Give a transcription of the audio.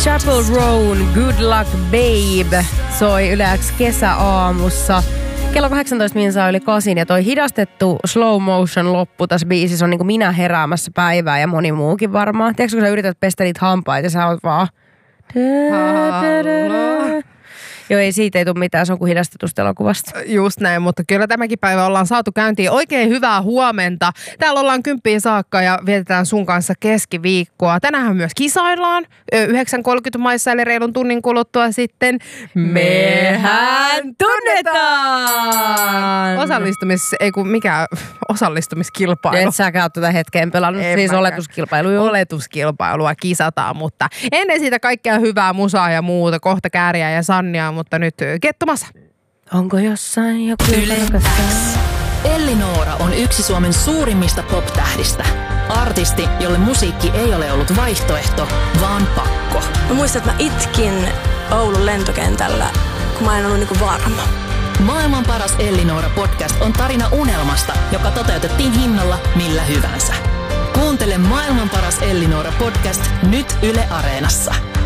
Chapel Roan Good Luck Babe soi Yle X kesäaamussa. Kello 18 minsaa yli 8 ja toi hidastettu slow motion loppu tässä biisissä on niinku minä heräämässä päivää ja moni muukin varmaan. Tiedätkö, kun sä yrität pestä niitä hampaita ja sä oot vaan... Joo, ei siitä ei tule mitään, se on kuin hidastetusta elokuvasta. Just näin, mutta kyllä tämäkin päivä ollaan saatu käyntiin. Oikein hyvää huomenta. Täällä ollaan 10 saakka ja vietetään sun kanssa keskiviikkoa. Tänään myös kisaillaan 9.30 maissa, eli reilun tunnin kuluttua sitten. Mehän tunnetaan! Osallistumiskilpailu. Et säkään ole tätä hetkeen pelannut, siis oletuskilpailu. Oletuskilpailua kisataan, mutta ennen siitä kaikkea hyvää musaa ja muuta. Kohta Kääriä ja Sannia, mutta nyt Kettomassa. Onko jossain joku Yle X. Elli-Noora on yksi Suomen suurimmista pop-tähdistä. Artisti, jolle musiikki ei ole ollut vaihtoehto, vaan pakko. Mä muistan, että mä itkin Oulun lentokentällä, kun mä en ollut niinku varma. Maailman paras Elli-Noora podcast on tarina unelmasta, joka toteutettiin hinnalla millä hyvänsä. Kuuntele Maailman paras Elli-Noora podcast nyt Yle Areenassa.